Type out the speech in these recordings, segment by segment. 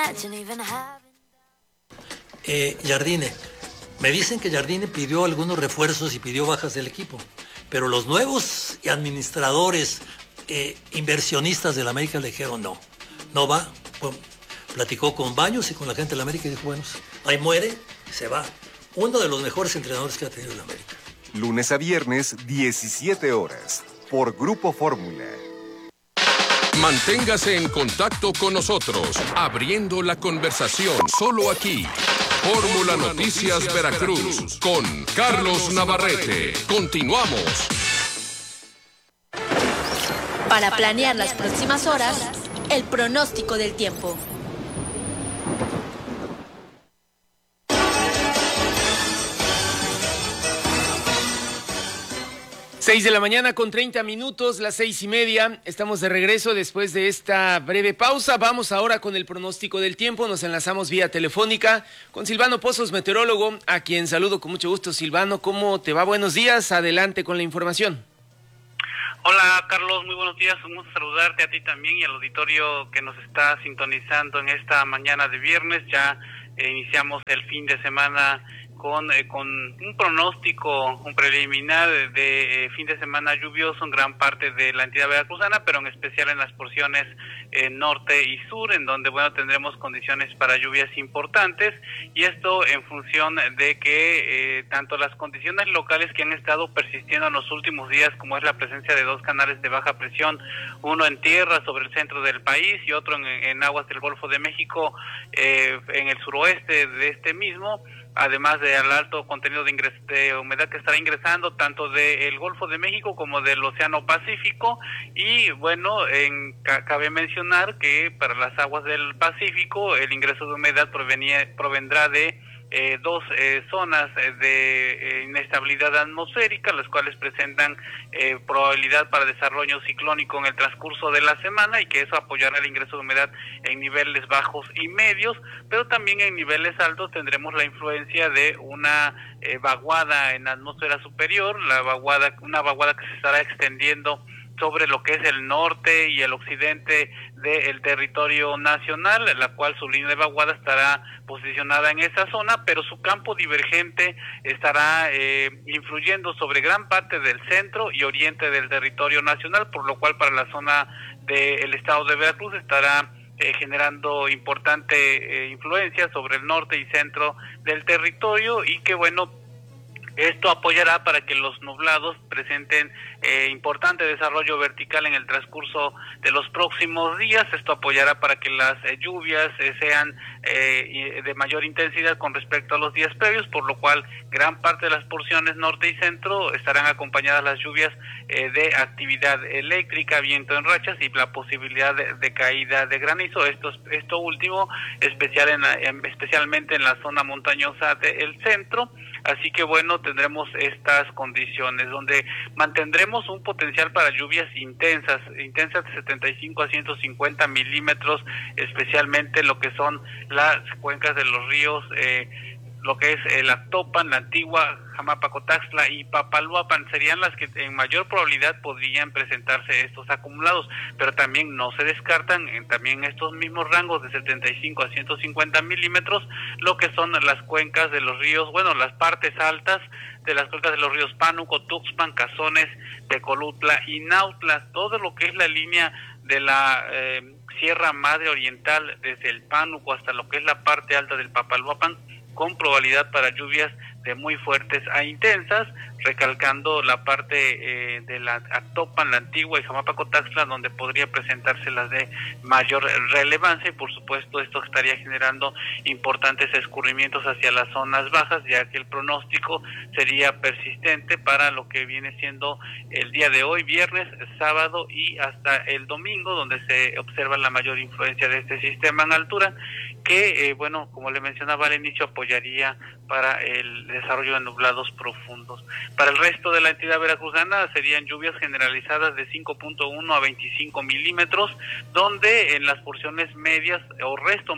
Jardine. Me dicen que Jardine pidió algunos refuerzos y pidió bajas del equipo, pero los nuevos administradores, inversionistas del América le dijeron no va. Bueno, platicó con Baños y con la gente de la América y dijo, bueno, ahí muere, se va. Uno de los mejores entrenadores que ha tenido la América. Lunes a viernes, 17 horas, por Grupo Fórmula. Manténgase en contacto con nosotros, abriendo la conversación, solo aquí. Fórmula Noticias Veracruz, con Carlos Navarrete. Continuamos. Para planear las próximas horas, el pronóstico del tiempo. 6 de la mañana con 30 minutos, las 6:30. Estamos de regreso después de esta breve pausa. Vamos ahora con el pronóstico del tiempo. Nos enlazamos vía telefónica con Silvano Pozos, meteorólogo, a quien saludo con mucho gusto. Silvano, ¿cómo te va? Buenos días. Adelante con la información. Hola Carlos, muy buenos días. Un gusto saludarte a ti también y al auditorio que nos está sintonizando en esta mañana de viernes. Ya iniciamos el fin de semana con un pronóstico, un preliminar de fin de semana lluvioso en gran parte de la entidad veracruzana, pero en especial en las porciones norte y sur, en donde tendremos condiciones para lluvias importantes, y esto en función de que tanto las condiciones locales que han estado persistiendo en los últimos días, como es la presencia de dos canales de baja presión, uno en tierra sobre el centro del país y otro en aguas del Golfo de México, en el suroeste de este mismo, además del alto contenido de humedad que estará ingresando tanto del Golfo de México como del Océano Pacífico. Y cabe mencionar que para las aguas del Pacífico el ingreso de humedad provendrá de dos zonas de inestabilidad atmosférica, las cuales presentan probabilidad para desarrollo ciclónico en el transcurso de la semana, y que eso apoyará el ingreso de humedad en niveles bajos y medios, pero también en niveles altos tendremos la influencia de una vaguada en la atmósfera superior, una vaguada que se estará extendiendo sobre lo que es el norte y el occidente del territorio nacional, la cual su línea de vaguada estará posicionada en esa zona, pero su campo divergente estará influyendo sobre gran parte del centro y oriente del territorio nacional, por lo cual para la zona del estado de Veracruz estará generando importante influencia sobre el norte y centro del territorio, y que esto apoyará para que los nublados presenten importante desarrollo vertical en el transcurso de los próximos días. Esto apoyará para que las lluvias sean de mayor intensidad con respecto a los días previos, por lo cual gran parte de las porciones norte y centro estarán acompañadas las lluvias de actividad eléctrica, viento en rachas y la posibilidad de caída de granizo. Esto último especialmente en la zona montañosa del centro. Así que tendremos estas condiciones donde mantendremos un potencial para lluvias intensas de 75 a 150 milímetros, especialmente lo que son las cuencas de los ríos, lo que es la Actopan, la Antigua, Jamapa-Cotaxtla y Papaloapan serían las que en mayor probabilidad podrían presentarse estos acumulados, pero también no se descartan también estos mismos rangos de 75 a 150 milímetros lo que son las cuencas de los ríos, las partes altas de las cuencas de los ríos Pánuco, Tuxpan, Cazones, Tecolutla y Nautla, todo lo que es la línea de la Sierra Madre Oriental, desde el Pánuco hasta lo que es la parte alta del Papaloapan, con probabilidad para lluvias de muy fuertes a intensas, recalcando la parte de la Actopan, la Antigua y Jamapa-Cotaxtla, donde podría presentarse las de mayor relevancia, y por supuesto esto estaría generando importantes escurrimientos hacia las zonas bajas, ya que el pronóstico sería persistente para lo que viene siendo el día de hoy, viernes, sábado y hasta el domingo, donde se observa la mayor influencia de este sistema en altura, que como le mencionaba al inicio, apoyaría para el desarrollo de nublados profundos. Para el resto de la entidad veracruzana serían lluvias generalizadas de 5.1 a 25 milímetros, donde en las porciones medias, o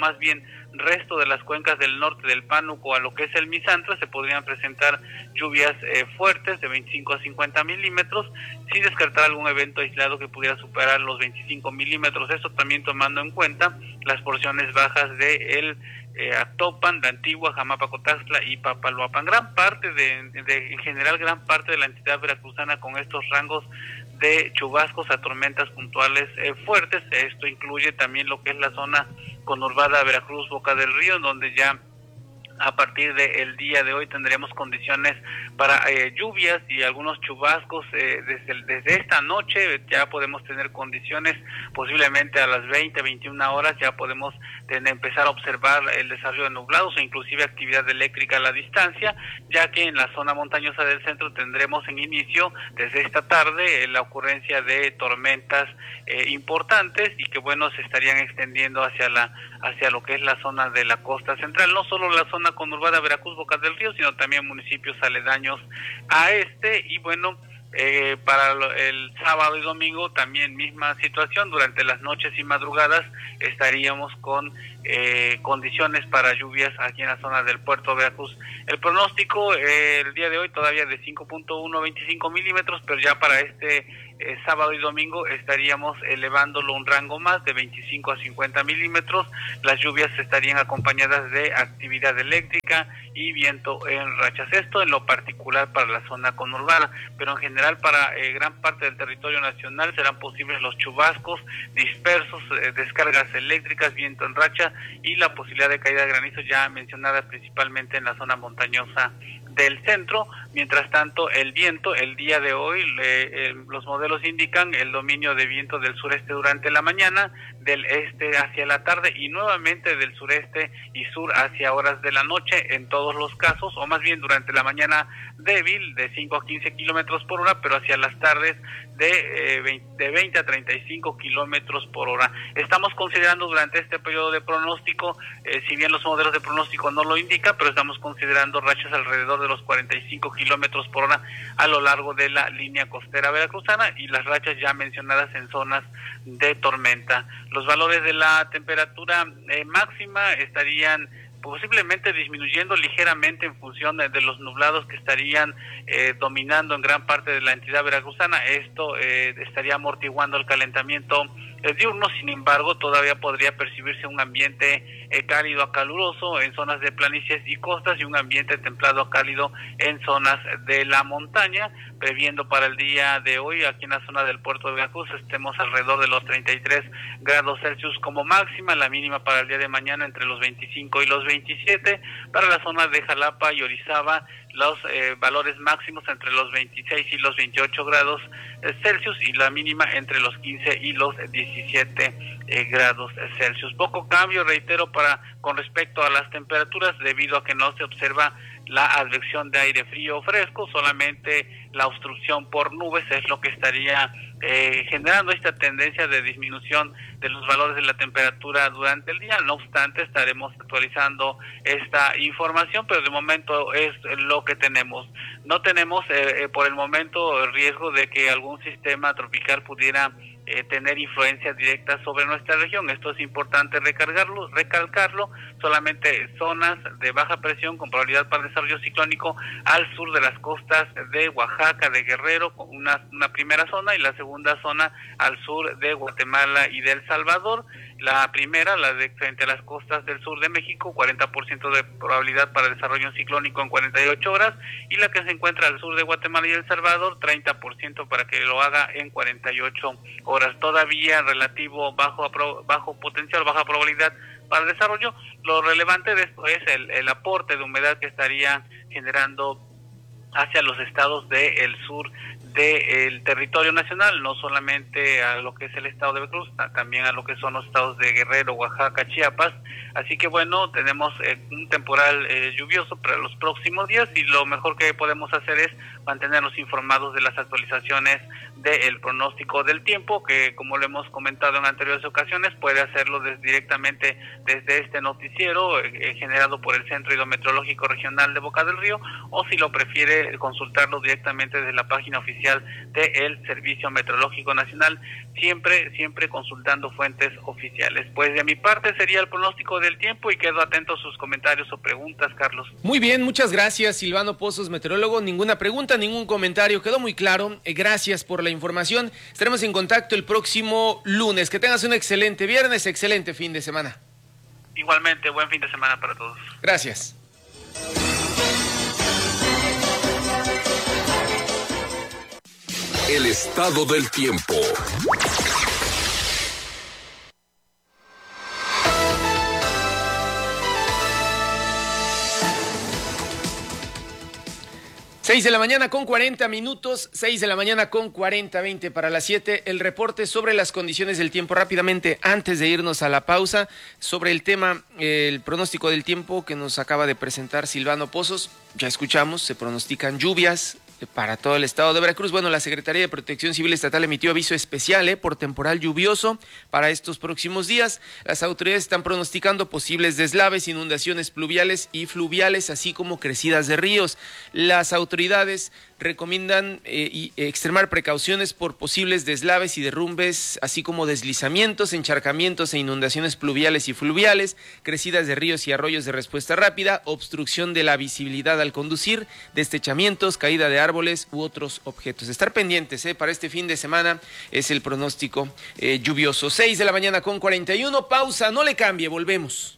resto de las cuencas del norte del Pánuco a lo que es el Misantla, se podrían presentar lluvias fuertes de 25 a 50 milímetros, sin descartar algún evento aislado que pudiera superar los 25 milímetros. Esto también tomando en cuenta las porciones bajas de el Actopan, La Antigua, Jamapacotaxtla y Papaloapan. Gran parte en general gran parte de la entidad veracruzana con estos rangos de chubascos a tormentas puntuales fuertes. Esto incluye también lo que es la zona conurbada Veracruz, Boca del Río, donde ya a partir del día de hoy tendremos condiciones para lluvias y algunos chubascos. Desde esta noche ya podemos tener condiciones, posiblemente a las 21 horas ya podemos empezar a observar el desarrollo de nublados o inclusive actividad eléctrica a la distancia, ya que en la zona montañosa del centro tendremos en inicio desde esta tarde la ocurrencia de tormentas importantes y que se estarían extendiendo hacia lo que es la zona de la costa central, no solo la zona conurbada Veracruz, Boca del Río, sino también municipios aledaños a y para el sábado y domingo también misma situación. Durante las noches y madrugadas estaríamos con condiciones para lluvias aquí en la zona del puerto de Veracruz. El pronóstico el día de hoy todavía de 5.1 a 25 milímetros, pero ya para sábado y domingo estaríamos elevándolo un rango más de 25 a 50 milímetros. Las lluvias estarían acompañadas de actividad eléctrica y viento en rachas. Esto en lo particular para la zona conurbada, pero en general para gran parte del territorio nacional serán posibles los chubascos dispersos, descargas eléctricas, viento en racha y la posibilidad de caída de granizo ya mencionada principalmente en la zona montañosa del centro. Mientras tanto, el viento, el día de hoy, los modelos indican el dominio de viento del sureste durante la mañana, del este hacia la tarde y nuevamente del sureste y sur hacia horas de la noche en todos los casos, o más bien durante la mañana débil de 5 a 15 kilómetros por hora, pero hacia las tardes de 20 a 35 kilómetros por hora. Estamos considerando durante este periodo de pronóstico, si bien los modelos de pronóstico no lo indican, pero estamos considerando rachas alrededor de los 45 kilómetros por hora a lo largo de la línea costera veracruzana y las rachas ya mencionadas en zonas de tormenta. Los valores de la temperatura máxima estarían posiblemente disminuyendo ligeramente en función de los nublados que estarían dominando en gran parte de la entidad veracruzana. Esto estaría amortiguando el calentamiento diurno. Sin embargo, todavía podría percibirse un ambiente cálido a caluroso en zonas de planicies y costas y un ambiente templado a cálido en zonas de la montaña, previendo para el día de hoy aquí en la zona del puerto de Veracruz estemos alrededor de los 33 grados Celsius como máxima, la mínima para el día de mañana entre los 25 y los 27, para la zona de Jalapa y Orizaba los valores máximos entre los 26 y los 28 grados Celsius y la mínima entre los 15 y los 17 grados Celsius. Poco cambio, reitero, con respecto a las temperaturas, debido a que no se observa la advección de aire frío o fresco, solamente la obstrucción por nubes es lo que estaría generando esta tendencia de disminución de los valores de la temperatura durante el día. No obstante, estaremos actualizando esta información, pero de momento es lo que tenemos. No tenemos por el momento el riesgo de que algún sistema tropical pudiera tener influencia directa sobre nuestra región. Esto es importante recalcarlo. Solamente zonas de baja presión con probabilidad para desarrollo ciclónico al sur de las costas de Oaxaca, de Guerrero, una primera zona, y la segunda zona al sur de Guatemala y de El Salvador. La primera, la de frente a las costas del sur de México, 40% de probabilidad para desarrollo ciclónico en 48 horas, y la que se encuentra al sur de Guatemala y El Salvador, 30% para que lo haga en 48 horas. Todavía relativo bajo potencial, baja probabilidad para el desarrollo. Lo relevante de esto es el aporte de humedad que estaría generando hacia los estados del sur del territorio nacional, no solamente a lo que es el estado de Veracruz, también a lo que son los estados de Guerrero, Oaxaca, Chiapas Así que bueno, tenemos un temporal lluvioso para los próximos días y lo mejor que podemos hacer es mantenernos informados de las actualizaciones del pronóstico del tiempo, que como lo hemos comentado en anteriores ocasiones, puede hacerlo directamente desde este noticiero generado por el Centro Hidrometeorológico Regional de Boca del Río, o si lo prefiere consultarlo directamente desde la página oficial del Servicio Meteorológico Nacional, siempre consultando fuentes oficiales. Pues de mi parte sería el pronóstico del tiempo y quedo atento a sus comentarios o preguntas, Carlos. Muy bien, muchas gracias, Silvano Pozos, meteorólogo. Ninguna pregunta, ningún comentario, quedó muy claro. Gracias por la información. Estaremos en contacto el próximo lunes. Que tengas un excelente viernes, excelente fin de semana. Igualmente, buen fin de semana para todos. Gracias. El estado del tiempo. Seis de la mañana con 40 minutos, 6 de la mañana con 40:20 para las 7. El reporte sobre las condiciones del tiempo rápidamente antes de irnos a la pausa. Sobre el tema, el pronóstico del tiempo que nos acaba de presentar Silvano Pozos. Ya escuchamos, se pronostican lluvias para todo el estado de Veracruz. Bueno, la Secretaría de Protección Civil Estatal emitió aviso especial por temporal lluvioso para estos próximos días. Las autoridades están pronosticando posibles deslaves, inundaciones pluviales y fluviales, así como crecidas de ríos. Las autoridades recomiendan extremar precauciones por posibles deslaves y derrumbes, así como deslizamientos, encharcamientos e inundaciones pluviales y fluviales, crecidas de ríos y arroyos de respuesta rápida, obstrucción de la visibilidad al conducir, destechamientos, caída de árboles u otros objetos. Estar pendientes, para este fin de semana es el pronóstico lluvioso. 6 de la mañana con 41, pausa, no le cambie, volvemos.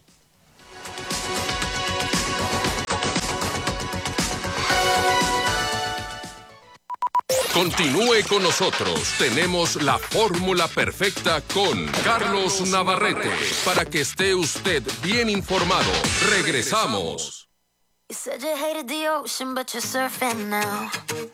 Continúe con nosotros. Tenemos la fórmula perfecta con Carlos Navarrete para que esté usted bien informado. Regresamos. You said you hated the ocean, but you're surfing now.